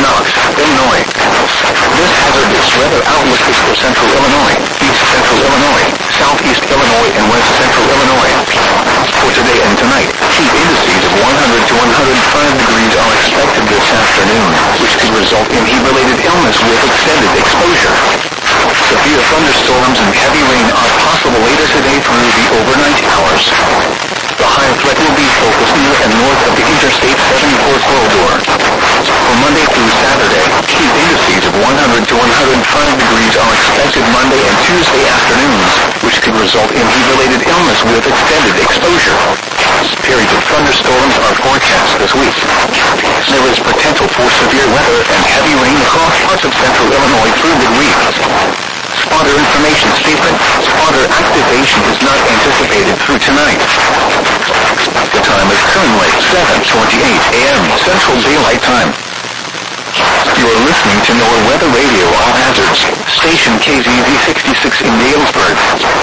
Knox, Illinois. This hazardous weather outlook is for central Illinois, east central Illinois, southeast Illinois, and west central Illinois. For today and tonight, heat indices of 100 to 105 degrees are expected this afternoon, which could result in heat-related illness with extended exposure. Severe thunderstorms and heavy rain are possible later today through the overnight hours. The high threat will be focused near and north of the Interstate 74 corridor. For Monday through Saturday, heat indices of 100 to 105 degrees are expected Monday and Tuesday afternoons, which could result in heat-related illness with extended exposure. Periods of thunderstorms are forecast this week. There is potential for severe weather and heavy rain across parts of central Illinois through midweek. Spotter information statement. Spotter activation is not anticipated through tonight. The time is currently 7:28 a.m. Central Daylight Time. You are listening to NOAA Weather Radio All Hazards, station KZZ 66 in Galesburg.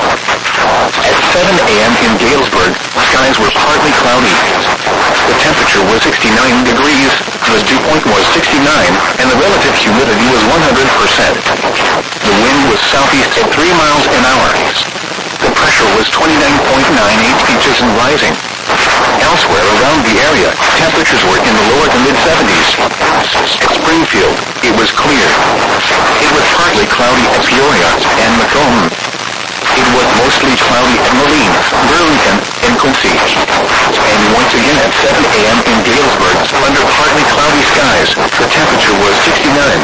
At 7 a.m. in Galesburg, skies were partly cloudy. The temperature was 69 degrees, the dew point was 69, and the relative humidity was 100%. The wind was southeast at 3 miles an hour. The pressure was 29.98 inches and rising. Elsewhere around the area, temperatures were in the lower to mid-70s. At Springfield, it was clear. It was partly cloudy at Peoria and Macomb. It was mostly cloudy at Moline, Burlington, and Quincy. And once again at 7 a.m. in Galesburg, under partly cloudy skies, the temperature was 69.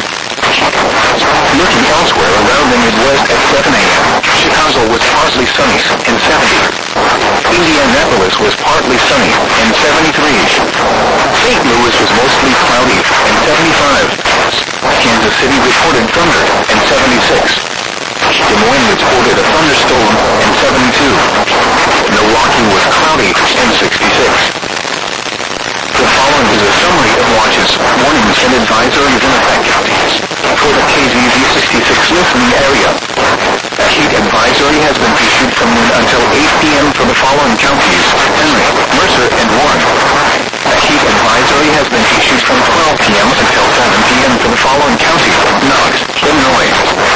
Looking elsewhere around the Midwest at 7 a.m., Chicago was partly sunny and 70. Indianapolis was partly sunny and 73. St. Louis was mostly cloudy and 75. Kansas City reported thunder and 76. Des Moines reported a thunderstorm and 72. Milwaukee was cloudy and 66. The following is a summary of watches, warnings, and advisories in effect for the KZZ 66 listening area. A heat advisory has been issued from noon until 8 p.m. for the following counties: Henry, Mercer, and Warren. A heat advisory has been issued from 12 p.m. until 7 p.m. for the following counties: Knox, Illinois.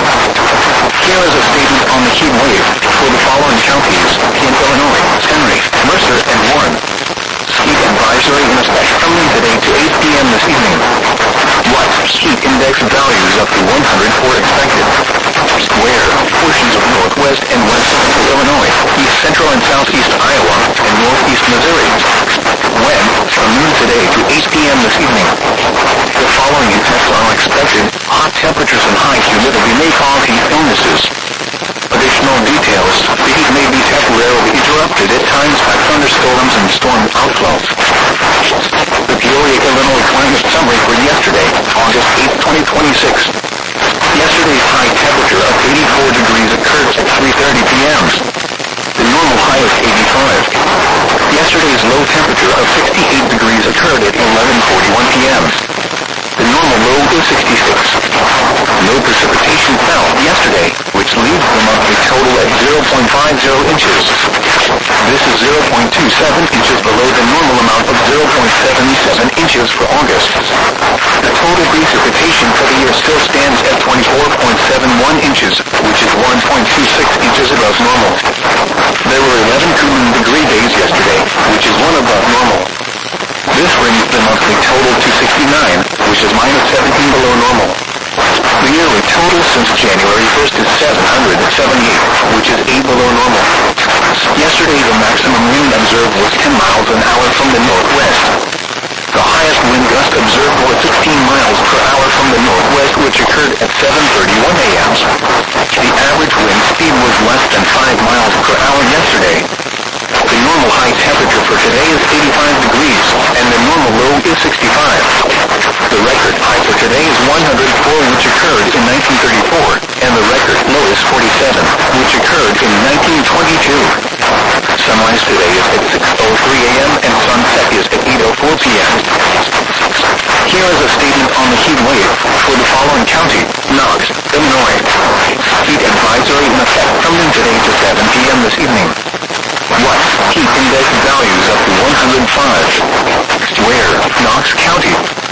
Here is a statement on the heat wave for the following counties in Illinois: Henry, Mercer, and Warren. Heat advisory in effect from noon today to 8 p.m. this evening. What? Heat index values up to 104 expected. Where? Portions of northwest and west central Illinois, east central and southeast Iowa, and northeast Missouri. When? From noon today to 8 p.m. this evening. The following effects are expected. Hot temperatures and high humidity may cause heat illnesses. Additional details: the heat may be temporarily interrupted at times by thunderstorms and storm outflows. The Peoria, Illinois climate summary for yesterday, August 8, 2026. Yesterday's high temperature of 84 degrees occurred at 3:30 p.m. The normal high is 85. Yesterday's low temperature of 68 degrees occurred at 11:41 p.m. The normal low is 66. No precipitation fell yesterday, which leaves the monthly total at 0.50 inches. This is 0.27 inches below the normal amount of 0.77 inches for August. The total precipitation for the year still stands at 24.71 inches, which is 1.26 inches above normal. There were 11 cooling degree days yesterday, which is 1 above normal. This brings the monthly total to 69, which is minus 17 below normal. The yearly total since January 1st is 778, which is 8 below normal. Yesterday the maximum wind observed was 10 miles an hour from the northwest. The highest wind gust observed was 16 miles per hour from the northwest, which occurred at 7:31 a.m. The average wind speed was less than 5 miles per hour yesterday. The normal high temperature for today is 85 degrees, and the normal low is 65. The record high for today is 104, which occurred in 1934, and the record low is 47, which occurred in 1922. Sunrise today is at 6:03 a.m. and sunset is at 8:04 p.m. Here is a statement on the heat wave for the following county: Knox, Illinois. Heat advisory in effect from noon today to 7 p.m. this evening. What? Heat index values up to 105. Where? Knox County.